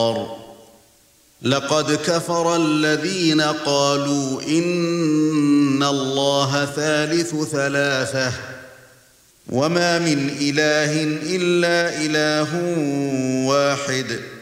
لقد كفر الذين قالوا إن الله ثالث ثلاثة وما من إله إلا إله واحد